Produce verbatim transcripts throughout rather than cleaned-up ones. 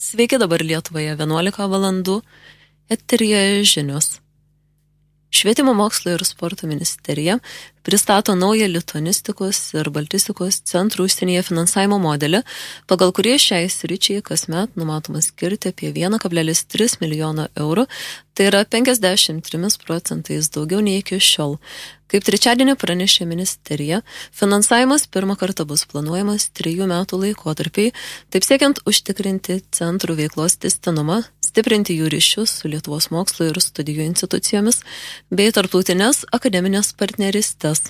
Sveiki, dabar Lietuvoje vienuolika valandų, eteryje žinios. Švietimo mokslo ir sporto ministerija pristato naują lituanistikos ir baltistikos centrų užsienyje finansavimo modelį, pagal kurį šiai sričiai kasmet numatoma skirti apie vienas kablelis tris milijono eurų, tai yra penkiasdešimt trimis procentais daugiau nei iki šiol. Kaip trečiadienį pranešė ministerija, finansavimas pirmą kartą bus planuojamas trijų metų laikotarpiai, taip siekiant užtikrinti centrų veiklos tęstinumą, stiprinti jų ryšius su Lietuvos mokslo ir studijų institucijomis bei tarptautinės akademinės partnerystės.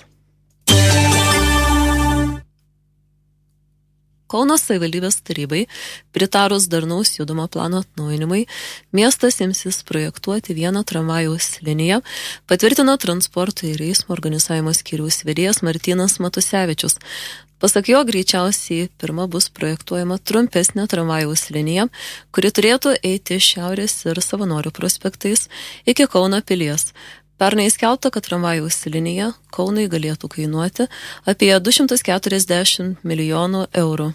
Kauno savivaldybės tarybai pritarus darnaus judumo plano atnaujinimui, miestas imsis projektuoti vieną tramvajaus liniją, patvirtino transporto ir eismo organizavimo skyriaus vedėjas Martynas Matusevičius. Pasak jo, greičiausiai pirma bus projektuojama trumpesnė tramvajaus linija, kuri turėtų eiti šiaurės ir Savanorių prospektais iki Kauno pilies. Pernai skelbta, kad tramvajaus linija Kaunui galėtų kainuoti apie du šimtus keturiasdešimt milijonų eurų.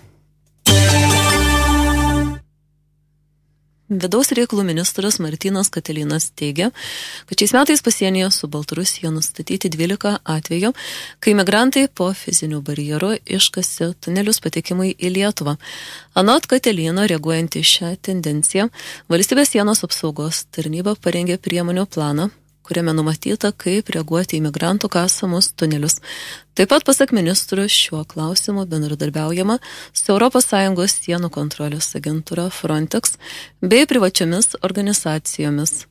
Vidaus reikalų ministras Martynas Katilinas teigia, kad šiais metais pasienyje su Baltarusija nustatyti dvylika atvejų, kai migrantai po fizinių barjerų iškasė tunelius patekimui į Lietuvą. Anot Katilino, reaguojant į šią tendenciją, Valstybės sienos apsaugos tarnyba parengė priemonių planą, kuriame numatyta, kaip reaguoti į migrantų kasamus tunelius. Taip pat, pasak ministrų, šiuo klausimu bendradarbiaujama su Europos Sąjungos sienų kontrolės agentūra Frontex bei privačiomis organizacijomis.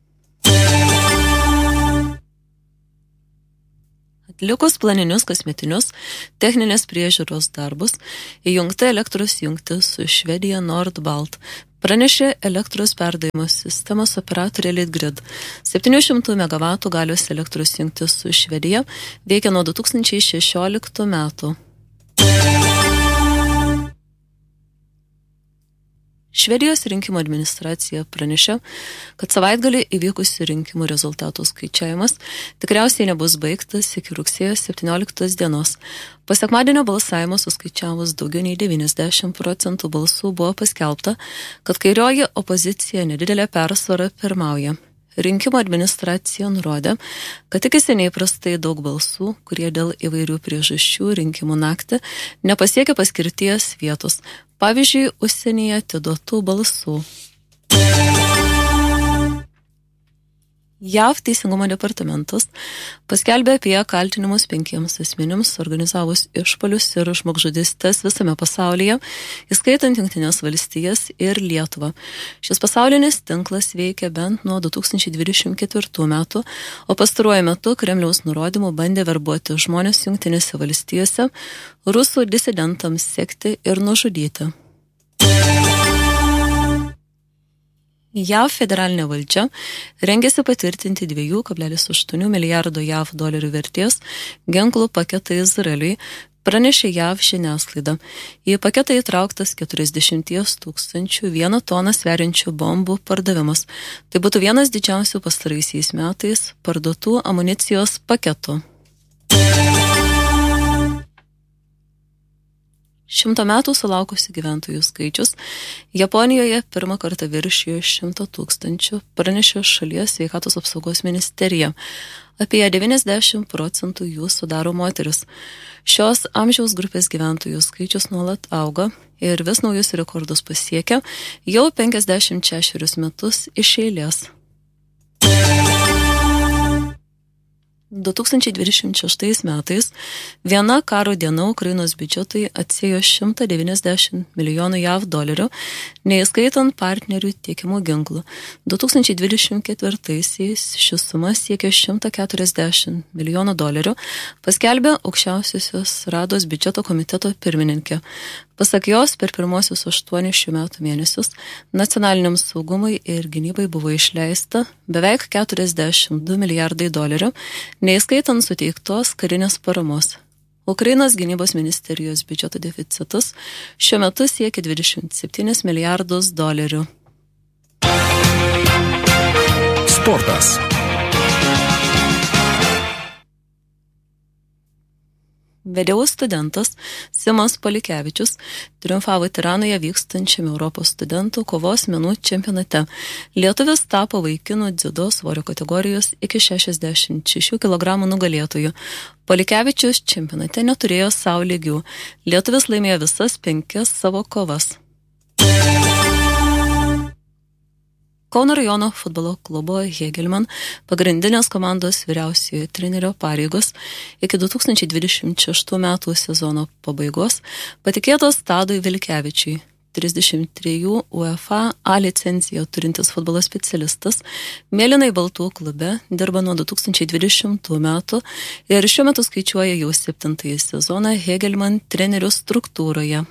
Atlikus planinius kasmetinius techninės priežiūros darbus, įjungta elektros jungtis su Švedija Nordbalt, pranešė elektros perdavimo sistemos operatorė Litgrid. septynių šimtų megavatų galios elektros jungtis su Švedija veikia nuo du tūkstančiai šešioliktų metų. Švedijos rinkimų administracija pranešė, kad savaitgalį įvykusių rinkimų rezultatų skaičiavimas tikriausiai nebus baigtas iki rugsėjo septynioliktos dienos. Po sekmadienio balsavimo suskaičiavus daugiau nei devyniasdešimt procentų balsų buvo paskelbta, kad kairioji opozicija nedidelė persvara pirmauja. Rinkimų administracija nurodė, kad tikisi neįprastai daug balsų, kurie dėl įvairių priežasčių rinkimų naktį nepasiekia paskirties vietos, pavyzdžiui, užsienyje atiduotų balsų. J A V Teisingumo departamentas paskelbė apie kaltinimus penkiems asmenims organizavus išpuolius ir žmogžudystes visame pasaulyje, įskaitant Jungtines valstijas ir Lietuvą. Šis pasaulinis tinklas veikia bent nuo du tūkstančiai dvidešimt ketvirtų metų, o pastaruoju metu Kremliaus nurodymų bandė verbuoti žmonės Jungtinėse valstijose, rusų disidentams sekti ir nužudyti. J A V federalinė valdžia rengėsi patvirtinti dviejų kablelis aštuonių milijardo J A V dolerių vertės ginklų paketą Izraeliui, pranešė J A V žiniasklaida. Į paketą įtrauktas keturiasdešimt tūkstančių vieną toną sveriančių bombų pardavimas. Tai būtų vienas didžiausių pastaraisiais metais parduotų amunicijos paketų. Šimto metų sulaukusių gyventojų skaičius Japonijoje pirmą kartą viršijo šimtą tūkstančių, pranešė šalies sveikatos apsaugos ministerija. Apie devyniasdešimt procentų jų sudaro moteris. Šios amžiaus grupės gyventojų skaičius nuolat auga ir vis naujus rekordus pasiekia jau penkiasdešimt šešerius metus iš eilės. du tūkstančiai dvidešimt šeštais metais viena karo diena Ukrainos biudžetui atsėjo šimtą devyniasdešimt milijonų J A V dolerių, neįskaitant partnerių tiekiamų ginklų. du tūkstančiai dvidešimt ketvirtaisiais ši suma siekė šimtą keturiasdešimt milijonų dolerių, paskelbė aukščiausiosios Rados biudžeto komiteto pirmininkė. Pasak jos, per pirmosius aštuonis šių metų mėnesius nacionaliniam saugumui ir gynybai buvo išleista beveik keturiasdešimt du milijardai dolerių, neįskaitant suteiktos karinės paramos. Ukrainos gynybos ministerijos biudžeto deficitas šiuo metu siekia dvidešimt septynis milijardus dolerių. Sportas. Vėliau studentas Simas Polikevičius triumfavo Tiranoje vykstančiame Europos studentų kovos menų čempionate. Lietuvis tapo vaikinų dziudo svorio kategorijos iki šešiasdešimt šešių kilogramų nugalėtojų. Polikevičius čempionate neturėjo savo lygių. Lietuvis laimėjo visas penkias savo kovas. Kauno rajono futbolo klubo Hegelman pagrindinės komandos vyriausiojo trenerio pareigos iki du tūkstančiai dvidešimt šeštų metų sezono pabaigos patikėtos Tadui Vilkevičiui, trisdešimt trejų UEFA A licenciją turintis futbolo specialistas, mėlynai baltų klube dirba nuo du tūkstančiai dvidešimtų metų ir šiuo metu skaičiuoja jau septintąjį sezoną Hegelman trenerių struktūroje.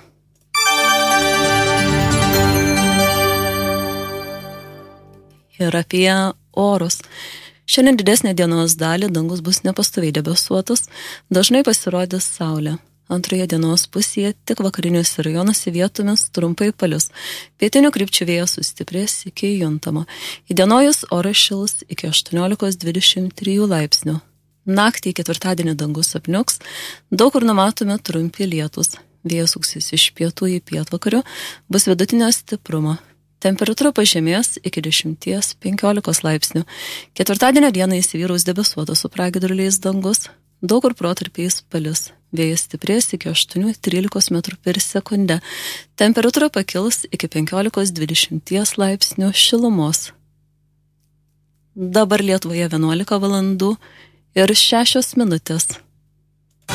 Ir apie orus. Šiandien didesnė dienos dalį dangus bus nepastoviai debesuotas, dažnai pasirodys saulė. Antroje dienos pusėje tik vakariniuose rajonuose vietomis trumpai palis. Pietinių krypčių vėjas sustiprės iki juntamo. Įdienojus oras šils iki aštuoniolikos dvidešimt trijų laipsnių. Naktį ketvirtadienį dangus apniuks, daug kur numatome trumpi lietūs. Vėjas suksis iš pietų į pietvakarių, bus vidutinio stiprumo. Temperatūra pažemės iki dešimties penkiolikos laipsnių. Ketvirtadienio dieną įsivyraus debesuotas su pragiedruliais dangus, daug kur protarpiais palis. Vėjas stiprės iki aštuonių trylikos metrų per sekundę. Temperatūra pakils iki penkiolikos dvidešimties laipsnių šilumos. Dabar Lietuvoje vienuolika valandų ir šešios minutės.